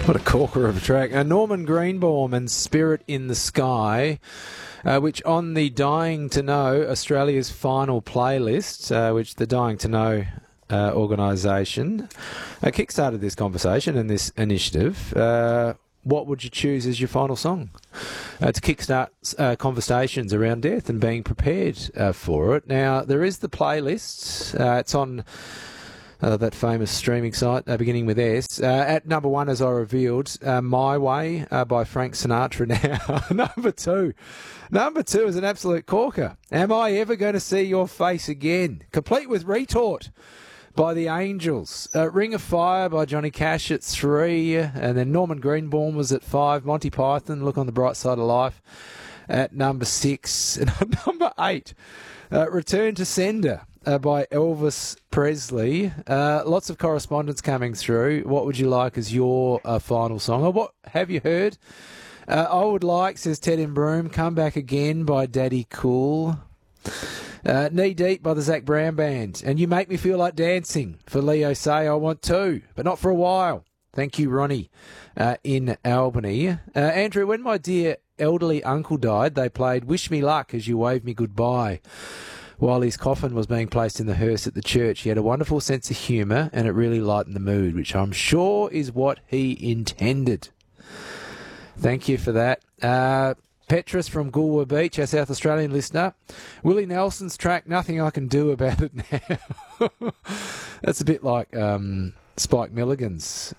What a corker of a track. Norman Greenbaum and Spirit in the Sky, which on the Dying to Know, Australia's final playlist, which the Dying to Know organisation kickstarted this conversation and this initiative. What would you choose as your final song to kickstart conversations around death and being prepared for it? Now, there is the playlist. It's on that famous streaming site, beginning with S. At number one, as I revealed, My Way by Frank Sinatra. Now, Number two is an absolute corker. Am I Ever Going to See Your Face Again? Complete with Retort by the Angels. Ring of Fire by Johnny Cash at 3. And then Norman Greenbaum was at 5. Monty Python, Look on the Bright Side of Life at number 6. And on number 8, Return to Sender by Elvis Presley. Lots of correspondence coming through. What would you like as your final song? Or what have you heard? I would like, says Ted in Broome, Come Back Again by Daddy Cool. Knee Deep by the Zac Brown Band. And You Make Me Feel Like Dancing for Leo Say I Want To, but not for a while. Thank you, Ronnie, in Albany. Andrew, when my dear elderly uncle died, they played Wish Me Luck as You Wave Me Goodbye. While his coffin was being placed in the hearse at the church, he had a wonderful sense of humour and it really lightened the mood, which I'm sure is what he intended. Thank you for that. Petrus from Goolwa Beach, our South Australian listener. Willie Nelson's track, Nothing I Can Do About It Now. That's a bit like Spike Milligan's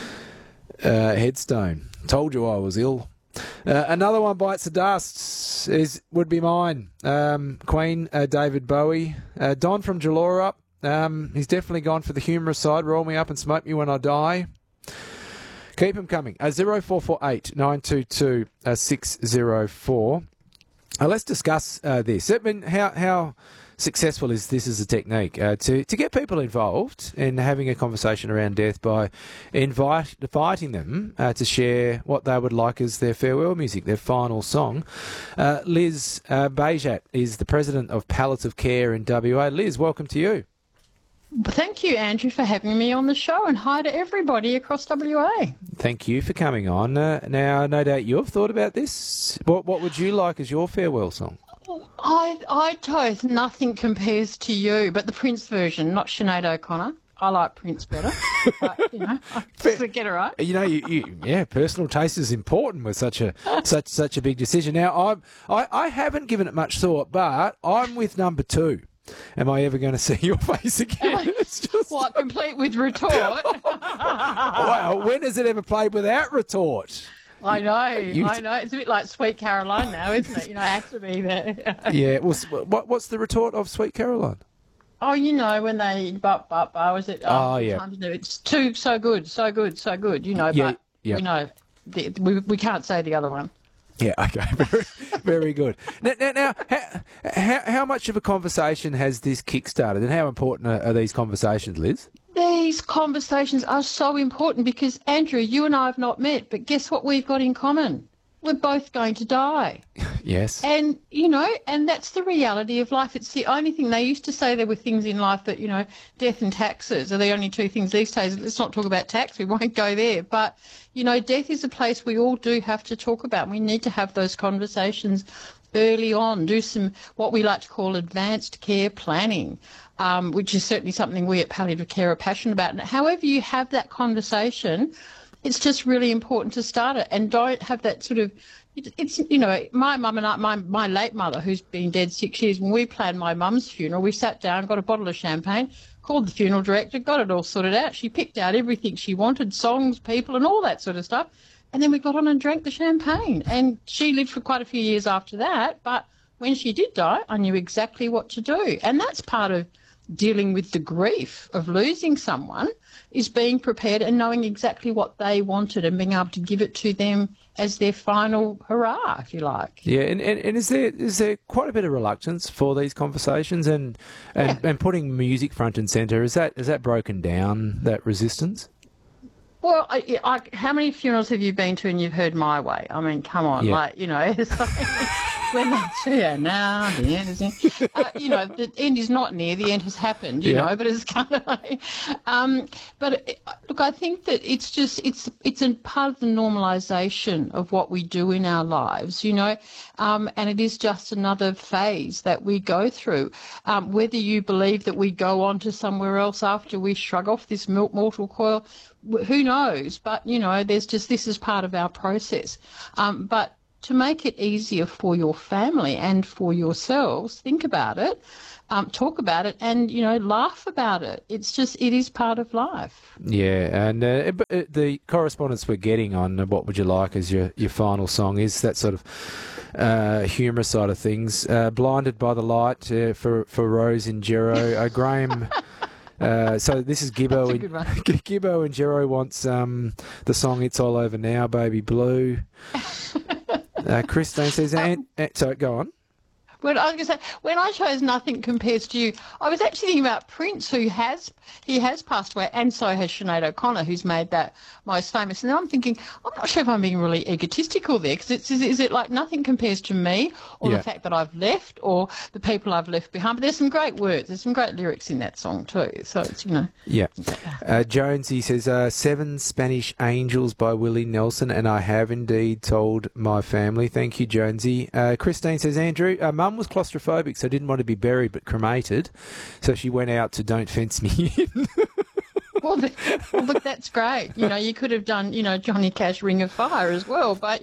headstone. Told you I was ill. Another one, Bites the Dust, would be mine. Queen, David Bowie. Don from Jalora. He's definitely gone for the humorous side. Roll Me Up and Smoke Me When I Die. Keep them coming. 0448 922 604. Let's discuss this. I mean, how successful is this as a technique to get people involved in having a conversation around death by inviting them to share what they would like as their farewell music, their final song. Liz Bejat is the president of Palliative Care in WA. Liz, welcome to you. Thank you, Andrew, for having me on the show, and hi to everybody across WA. Thank you for coming on. Now, no doubt you've thought about this. What would you like as your farewell song? I chose Nothing Compares to You, but the Prince version, not Sinead O'Connor. I like Prince better, but, I get it right. Yeah, personal taste is important with such a big decision. Now, I haven't given it much thought, but I'm with number 2. Am I ever going to see your face again? It's just... What, complete with retort? Wow, when has it ever played without retort? I know. It's a bit like Sweet Caroline now, isn't it? It has to be there. Yeah, well, what's the retort of Sweet Caroline? Oh, when they was it? Oh, yeah. It's too so good, but we know we can't say the other one. Yeah, okay, very, very good. Now, how much of a conversation has this kickstarted, and how important are these conversations, Liz? These conversations are so important because, Andrew, you and I have not met, but guess what we've got in common? We're both going to die. Yes. And, and that's the reality of life. It's the only thing. They used to say there were things in life that, death and taxes are the only two things these days. Let's not talk about tax. We won't go there. But, death is a place we all do have to talk about. We need to have those conversations early on, do some what we like to call advanced care planning, which is certainly something we at Palliative Care are passionate about. And however you have that conversation, it's just really important to start it and don't have that sort of, my mum and I, my late mother, who's been dead 6 years, when we planned my mum's funeral, we sat down, got a bottle of champagne, called the funeral director, got it all sorted out. She picked out everything she wanted, songs, people and all that sort of stuff. And then we got on and drank the champagne. And she lived for quite a few years after that. But when she did die, I knew exactly what to do. And that's part of dealing with the grief of losing someone, is being prepared and knowing exactly what they wanted and being able to give it to them as their final hurrah, if you like. Yeah, and is there quite a bit of reluctance for these conversations and putting music front and centre? Is that broken down, that resistance? Well, how many funerals have you been to and you've heard My Way? I mean, come on, yeah. it's like, when that's here now, the end is near. The end is not near. The end has happened. You know, but it's kind of like. Look, I think that it's a part of the normalisation of what we do in our lives. And it is just another phase that we go through. Whether you believe that we go on to somewhere else after we shrug off this mortal coil, who knows? But this is part of our process. But to make it easier for your family and for yourselves, think about it, talk about it, and laugh about it. It is part of life. Yeah, and the correspondence we're getting on what would you like as your final song is that sort of humorous side of things. Blinded by the Light for Rose and Jero. Graham. So this is Gibbo. Gibbo and Jero wants the song "It's All Over Now, Baby Blue." Christine says, so go on. Well, I was going to say, when I chose Nothing Compares to You, I was actually thinking about Prince, he has passed away, and so has Sinead O'Connor, who's made that most famous. And then I'm thinking, I'm not sure if I'm being really egotistical there, because is it like Nothing Compares to Me, or the fact that I've left, or the people I've left behind? But there's some great words, there's some great lyrics in that song too. So it's, Yeah. Jonesy says, Seven Spanish Angels by Willie Nelson, and I have indeed told my family. Thank you, Jonesy. Christine says, Andrew, Mum was claustrophobic, so didn't want to be buried but cremated, so she went out to Don't Fence Me In. Well, look, that's great. You could have done, Johnny Cash, Ring of Fire as well, but,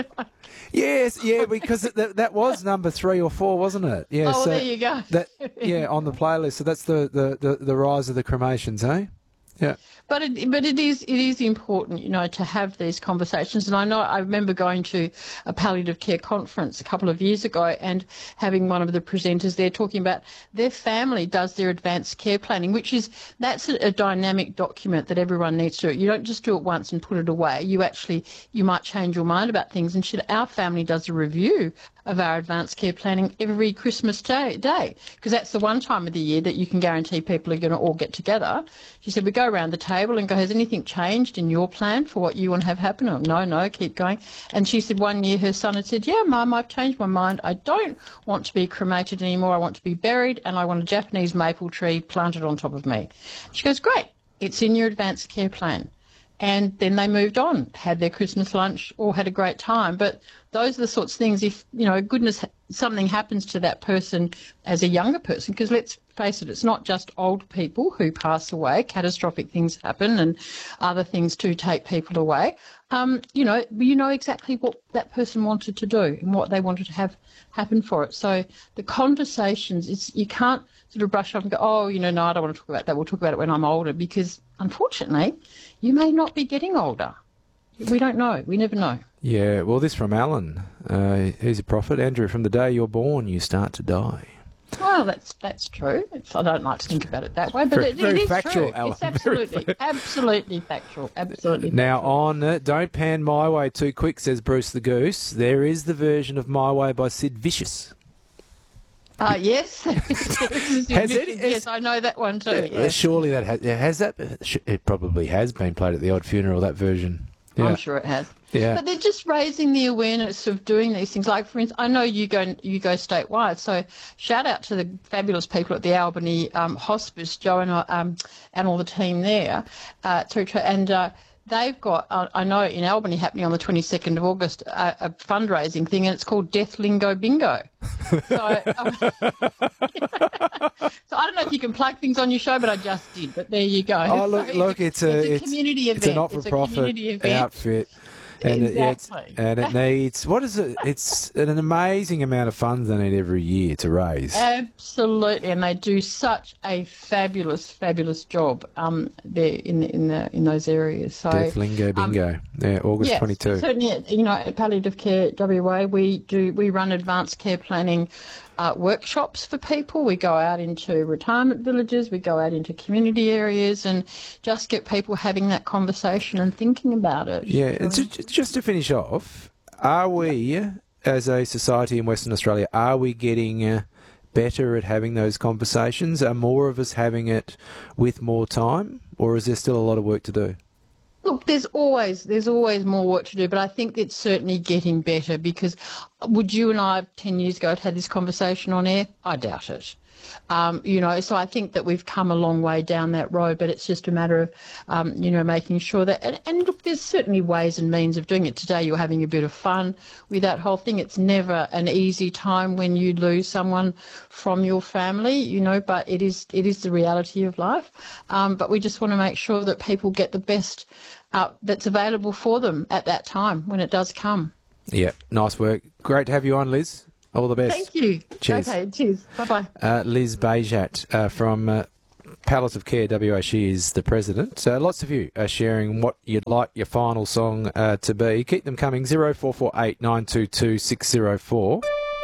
Yes, because that was number 3 or 4, wasn't it? Yeah. Oh, so there you go. On the playlist. So that's the rise of the cremations, eh? Yeah. But it is important, to have these conversations. And I remember going to a palliative care conference a couple of years ago and having one of the presenters there talking about their family does their advanced care planning, that's a dynamic document that everyone needs to do. You don't just do it once and put it away. You might change your mind about things. And our family does a review of our advanced care planning every Christmas day, because that's the one time of the year that you can guarantee people are going to all get together. She said, we go around the table and go, has anything changed in your plan for what you want to have happen? Oh, no, keep going. And she said one year her son had said, yeah, Mum, I've changed my mind. I don't want to be cremated anymore. I want to be buried, and I want a Japanese maple tree planted on top of me. She goes, great, it's in your advanced care plan. And then they moved on, had their Christmas lunch, or had a great time. But those are the sorts of things, if, goodness, something happens to that person as a younger person, because let's face it, it's not just old people who pass away. Catastrophic things happen and other things do take people away. You know exactly what that person wanted to do and what they wanted to have happen for it. So the conversations, you can't sort of brush off and go, no, I don't want to talk about that. We'll talk about it when I'm older, because unfortunately, you may not be getting older. We don't know. We never know. Yeah, well, this from Alan. He's a prophet. Andrew, from the day you're born, you start to die. Well, that's true. I don't like to think about it that way, but it is factual, true. Alan. It's absolutely factual. Absolutely. Now, on Don't Pan My Way Too Quick, says Bruce the Goose, there is the version of My Way by Sid Vicious. Yes. Yes, I know that one too. Yeah. Surely that has that. It probably has been played at the odd funeral, that version. Yeah. I'm sure it has. Yeah. But they're just raising the awareness of doing these things. Like, for instance, I know you go statewide, so shout out to the fabulous people at the Albany Hospice, Joe and all the team there. They've got, I know in Albany happening on the 22nd of August, a fundraising thing, and it's called Death Lingo Bingo. So, so I don't know if you can plug things on your show, but I just did. But there you go. Oh, look, it's a community event. It's a not-for-profit outfit. And exactly. It needs, what is it? It's an amazing amount of funds they need every year to raise. Absolutely, and they do such a fabulous job there in those areas. So Death Lingo Bingo, August 22. Certainly, at Palliative Care WA, we run advanced care planning workshops for people. We go out into retirement villages, we go out into community areas, and just get people having that conversation and thinking about it. Yeah, and just to finish off, are we, as a society in Western Australia, are we getting better at having those conversations? Are more of us having it with more time, or is there still a lot of work to do? Look, Look, there's always more work to do, but I think it's certainly getting better, because would you and I 10 years ago have had this conversation on air? I doubt it. So I think that we've come a long way down that road, but it's just a matter of, making sure that, and look, there's certainly ways and means of doing it. Today you're having a bit of fun with that whole thing. It's never an easy time when you lose someone from your family, but it is the reality of life. But we just want to make sure that people get the best that's available for them at that time when it does come. Yeah, nice work. Great to have you on, Liz. All the best. Thank you. Cheers. Okay, cheers. Bye-bye. Liz Bajat from Palliative Care WA. She is the president. Lots of you are sharing what you'd like your final song to be. Keep them coming. 0448 922 604.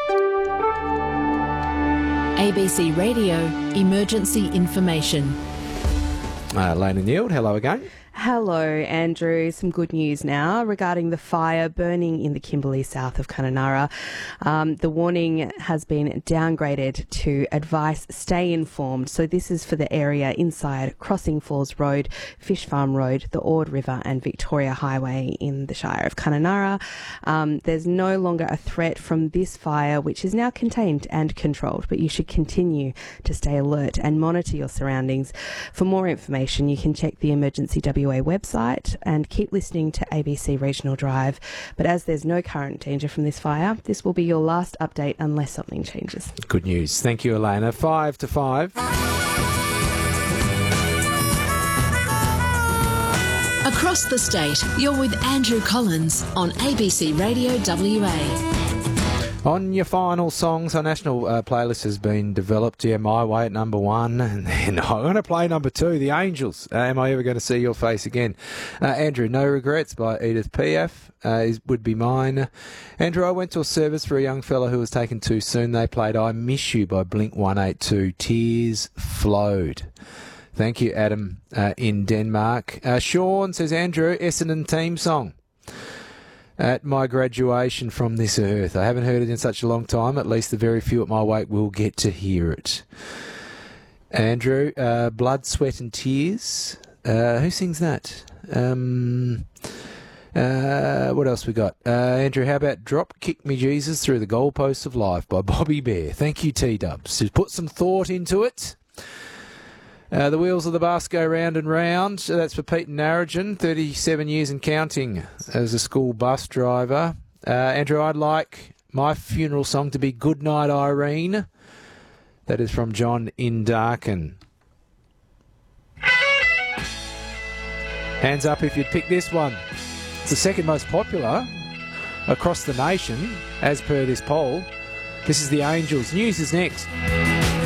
ABC Radio Emergency Information. Lane Yield, hello again. Hello, Andrew. Some good news now regarding the fire burning in the Kimberley south of Kununurra. The warning has been downgraded to advice stay informed. So this is for the area inside Crossing Falls Road, Fish Farm Road, the Ord River and Victoria Highway in the Shire of Kununurra. There's no longer a threat from this fire, which is now contained and controlled, but you should continue to stay alert and monitor your surroundings. For more information, you can check the Emergency WA website and keep listening to ABC Regional Drive. But as there's no current danger from this fire, this will be your last update unless something changes. Good news. Thank you, Elena. 5 to 5. Across the state, you're with Andrew Collins on ABC Radio WA. On your final songs, our national playlist has been developed. Yeah, My Way at number 1. And then I'm going to play number 2, The Angels. Am I ever going to see your face again? Andrew, No Regrets by Edith Piaf would be mine. Andrew, I went to a service for a young fella who was taken too soon. They played I Miss You by Blink-182. Tears Flowed. Thank you, Adam, in Denmark. Sean says, Andrew, Essendon team song. At my graduation from this earth. I haven't heard it in such a long time. At least the very few at my wake will get to hear it. Andrew, Blood, Sweat and Tears. Who sings that? What else we got? Andrew, how about Drop Kick Me Jesus Through the Goalposts of Life by Bobby Bear. Thank you, T-Dubs. To put some thought into it. The wheels of the bus go round and round. That's for Pete Narrogin, 37 years and counting as a school bus driver. Andrew, I'd like my funeral song to be Good Night Irene. That is from John in Darkin. Hands up if you'd pick this one. It's the second most popular across the nation, as per this poll. This is The Angels. News is next.